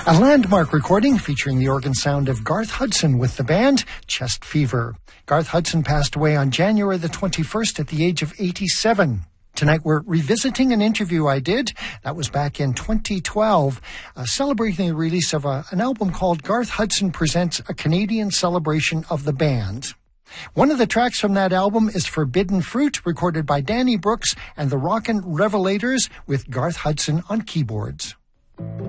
A landmark recording featuring the organ sound of Garth Hudson with the band Chest Fever. Garth Hudson passed away on January the 21st at the age of 87. Tonight we're revisiting an interview I did. That was back in 2012, celebrating the release of an album called Garth Hudson Presents a Canadian Celebration of the Band. One of the tracks from that album is Forbidden Fruit, recorded by Danny Brooks and the Rockin' Revelators with Garth Hudson on keyboards.